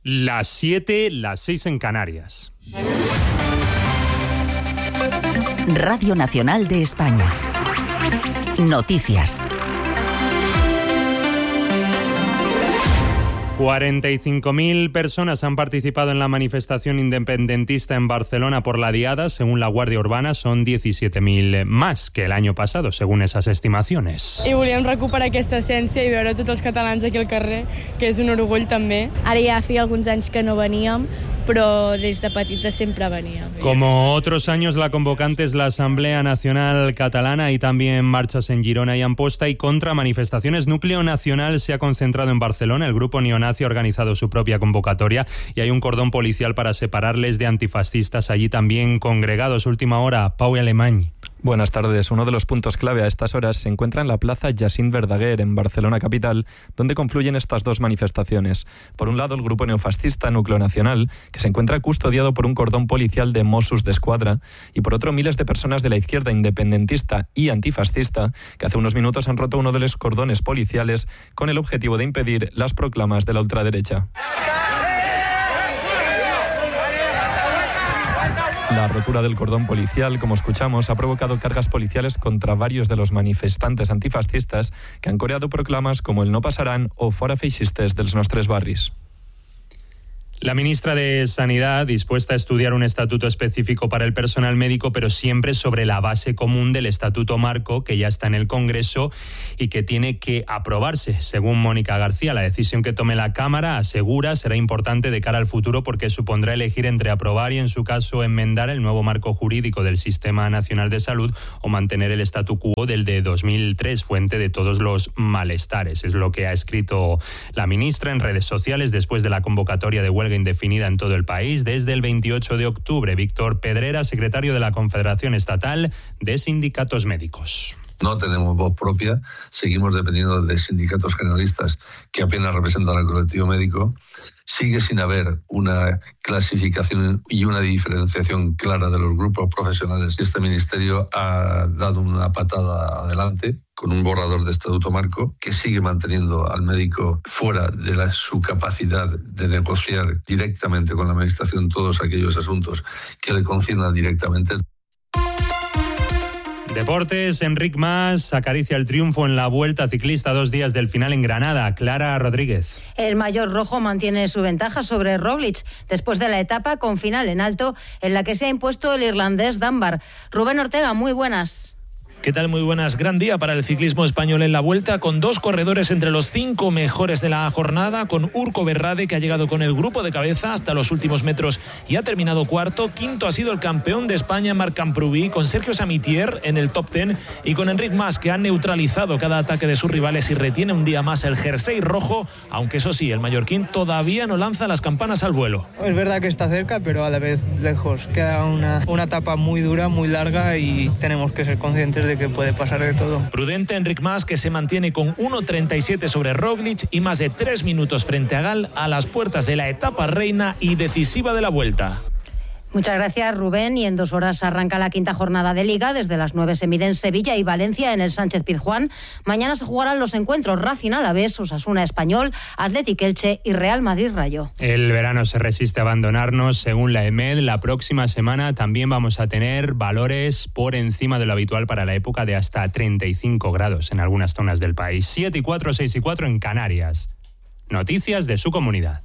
Las 7, las 6 en Canarias. Radio Nacional de España. Noticias. 45.000 personas han participado en la manifestación independentista en Barcelona por la Diada. Según la Guàrdia Urbana, son 17.000 más que el año pasado, según esas estimaciones. I volíem recuperar aquesta essència i veure tots els catalans aquí al carrer, que és un orgull també. Ara ja feia alguns anys que no veníem, però des de petita sempre veníem. Como otros años, la convocante es la Asamblea Nacional Catalana y también marchas en Girona y Amposta y contra manifestaciones. Núcleo Nacional se ha concentrado en Barcelona. El grupo neonazi ha organizado su propia convocatoria y hay un cordón policial para separarles de antifascistas allí también congregados. Última hora, Pau Alemany. Buenas tardes. Uno de los puntos clave a estas horas se encuentra en la plaza Jacint Verdaguer, en Barcelona capital, donde confluyen estas dos manifestaciones. Por un lado, el grupo neofascista Núcleo Nacional, que se encuentra custodiado por un cordón policial de Mossos d'Esquadra, y por otro, miles de personas de la izquierda independentista y antifascista, que hace unos minutos han roto uno de los cordones policiales con el objetivo de impedir las proclamas de la ultraderecha. La rotura del cordón policial, como escuchamos, ha provocado cargas policiales contra varios de los manifestantes antifascistas que han coreado proclamas como el No Pasarán o Fora Feixistes dels nostres barris. La ministra de Sanidad, dispuesta a estudiar un estatuto específico para el personal médico, pero siempre sobre la base común del Estatuto Marco, que ya está en el Congreso y que tiene que aprobarse. Según Mónica García, la decisión que tome la Cámara, asegura, será importante de cara al futuro porque supondrá elegir entre aprobar y, en su caso, enmendar el nuevo marco jurídico del Sistema Nacional de Salud o mantener el statu quo del de 2003, fuente de todos los malestares. Es lo que ha escrito la ministra en redes sociales después de la convocatoria de huelga indefinida en todo el país desde el 28 de octubre. Víctor Pedrera, secretario de la Confederación Estatal de Sindicatos Médicos. No tenemos voz propia, seguimos dependiendo de sindicatos generalistas que apenas representan al colectivo médico. Sigue sin haber una clasificación y una diferenciación clara de los grupos profesionales. Este ministerio ha dado una patada adelante con un borrador de Estatuto Marco que sigue manteniendo al médico fuera de su capacidad de negociar directamente con la Administración todos aquellos asuntos que le conciernan directamente. Deportes, Enric Mas acaricia el triunfo en la Vuelta Ciclista a 2 días del final en Granada. Clara Rodríguez. El mayor rojo mantiene su ventaja sobre Roglic después de la etapa con final en alto en la que se ha impuesto el irlandés Dunbar. Rubén Ortega, muy buenas. ¿Qué tal? Muy buenas. Gran día para el ciclismo español en la Vuelta, con 2 corredores entre los 5 mejores de la jornada, con Urco Berrade, que ha llegado con el grupo de cabeza hasta los últimos metros y ha terminado cuarto. Quinto ha sido el campeón de España, Marc Camprubí, con Sergio Samitier en el top 10 y con Enric Mas, que ha neutralizado cada ataque de sus rivales y retiene un día más el jersey rojo, aunque eso sí, el mallorquín todavía no lanza las campanas al vuelo. Es verdad que está cerca, pero a la vez lejos. Queda una etapa muy dura, muy larga y tenemos que ser conscientes de que puede pasar de todo. Prudente Enric Mas, que se mantiene con 1.37 sobre Roglic y más de 3 minutos frente a Gal a las puertas de la etapa reina y decisiva de la Vuelta. Muchas gracias, Rubén. Y en 2 horas arranca la 5ª jornada de Liga. Desde las 9 se miden Sevilla y Valencia en el Sánchez-Pizjuán. Mañana se jugarán los encuentros Racing Alavés, Osasuna Español, Athletic Elche y Real Madrid Rayo. El verano se resiste a abandonarnos. Según la EMED, la próxima semana también vamos a tener valores por encima de lo habitual para la época, de hasta 35 grados en algunas zonas del país. 7 y 4, 6 y 4 en Canarias. Noticias de su comunidad.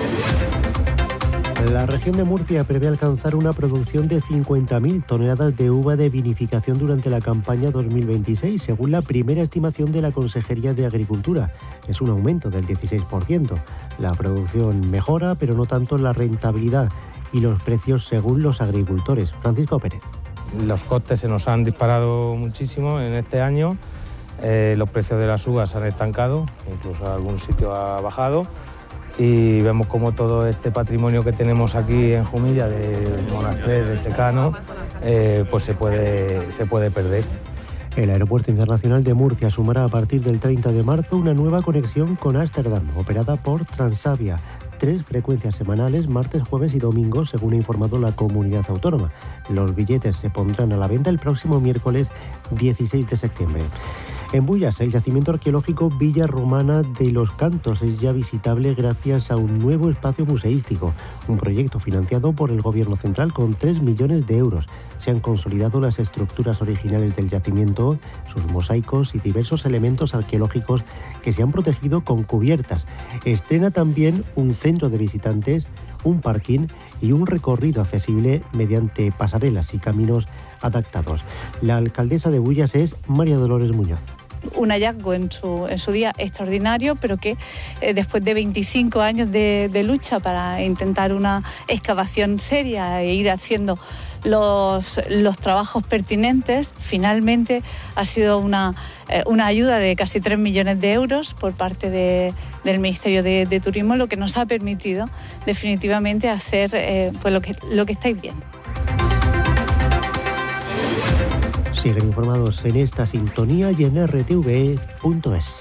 La región de Murcia prevé alcanzar una producción de 50.000 toneladas de uva de vinificación durante la campaña 2026, según la primera estimación de la Consejería de Agricultura. Es un aumento del 16%. La producción mejora, pero no tanto la rentabilidad y los precios según los agricultores. Francisco Pérez. Los costes se nos han disparado muchísimo en este año. Los precios de las uvas se han estancado, incluso algún sitio ha bajado. Y vemos como todo este patrimonio que tenemos aquí en Jumilla, de Monastrell, de secano, pues se puede perder. El Aeropuerto Internacional de Murcia sumará a partir del 30 de marzo una nueva conexión con Ámsterdam, operada por Transavia. 3 frecuencias semanales, martes, jueves y domingo, según ha informado la comunidad autónoma. Los billetes se pondrán a la venta el próximo miércoles 16 de septiembre. En Bullas, el yacimiento arqueológico Villa Romana de los Cantos es ya visitable gracias a un nuevo espacio museístico, un proyecto financiado por el Gobierno central con 3 millones de euros. Se han consolidado las estructuras originales del yacimiento, sus mosaicos y diversos elementos arqueológicos que se han protegido con cubiertas. Estrena también un centro de visitantes, un parking y un recorrido accesible mediante pasarelas y caminos adaptados. La alcaldesa de Bullas es María Dolores Muñoz. Un hallazgo en su día extraordinario, pero que después de 25 años de lucha para intentar una excavación seria e ir haciendo los trabajos pertinentes, finalmente ha sido una ayuda de casi 3 millones de euros por parte del Ministerio de Turismo, lo que nos ha permitido definitivamente hacer pues lo que estáis viendo. Siguen informados en esta sintonía y en rtve.es.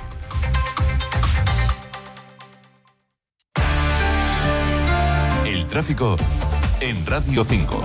El tráfico en Radio 5.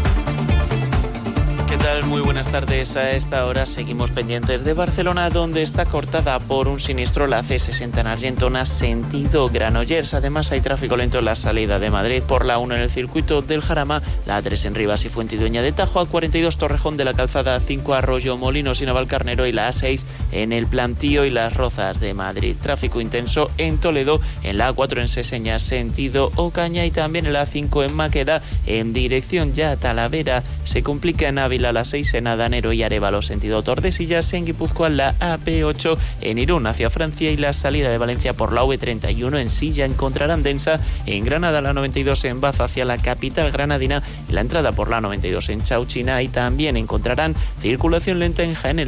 ¿Qué tal? Muy buenas tardes. A esta hora seguimos pendientes de Barcelona, donde está cortada por un siniestro la C60 en Argentona, sentido Granollers. Además, hay tráfico lento en la salida de Madrid por la 1 en el circuito del Jarama, la A3 en Rivas y Fuentidueña de Tajo, A42 Torrejón de la Calzada, A5 Arroyo Molinos y Navalcarnero y la A6 en el Plantío y Las Rozas de Madrid. Tráfico intenso en Toledo, en la A4 en Seseña, sentido Ocaña, y también el A5 en Maqueda, en dirección ya a Talavera. Se complica en Ávila la 6 en Adanero y Arévalo, sentido Tordesillas, en Guipúzcoa la AP8 en Irún hacia Francia y la salida de Valencia por la V31 en Silla encontrarán densa. En Granada la 92 en Baza hacia la capital granadina y la entrada por la 92 en Chauchina, y también encontrarán circulación lenta en Jaén.